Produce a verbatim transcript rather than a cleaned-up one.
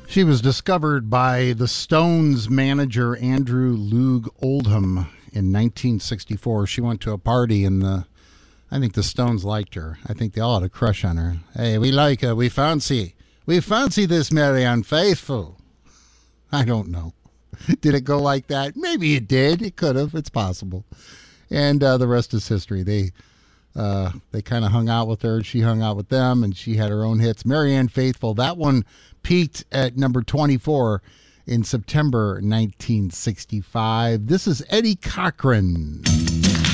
She was discovered by the Stones manager Andrew Loog Oldham in nineteen sixty-four. She went to a party and the I think the Stones liked her. I think they all had a crush on her. Hey, we like her. We fancy. We fancy this Marianne Faithfull. I don't know. Did it go like that? Maybe it did. It could have. It's possible. And uh, the rest is history. They uh, they kind of hung out with her. She hung out with them, and she had her own hits. Marianne Faithfull. That one peaked at number twenty-four in September nineteen sixty-five. This is Eddie Cochran.